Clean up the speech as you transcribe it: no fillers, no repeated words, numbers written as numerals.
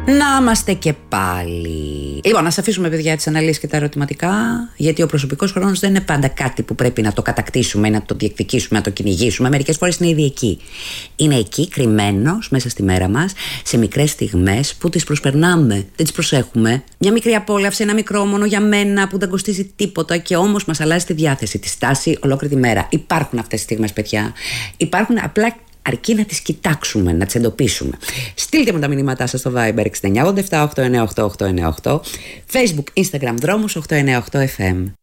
Να είμαστε και πάλι. Λοιπόν, να αφήσουμε, παιδιά, τις αναλύσεις και τα ερωτηματικά, γιατί ο προσωπικός χρόνος δεν είναι πάντα κάτι που πρέπει να το κατακτήσουμε ή να το διεκδικήσουμε, να το κυνηγήσουμε. Μερικές φορές είναι ήδη εκεί. Είναι εκεί, κρυμμένος μέσα στη μέρα μας, σε μικρές στιγμές που τις προσπερνάμε, δεν τις προσέχουμε. Μια μικρή απόλαυση, ένα μικρό μόνο για μένα που δεν κοστίζει τίποτα και όμως μας αλλάζει τη διάθεση, τη στάση ολόκληρη τη μέρα. Υπάρχουν αυτές τις στιγμές, παιδιά. Υπάρχουν, απλά αρκεί να τις κοιτάξουμε, να τις εντοπίσουμε. Στείλτε μου τα μηνύματά σας στο Viber 6987 898 898, Facebook, Instagram, Δρόμος 898 FM.